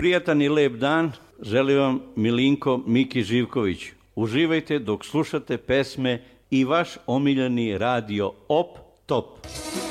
Prijatan i lep dan želi vam Milinko Miki Živković. Uživajte dok slušate pesme i vaš omiljeni radio Op Top.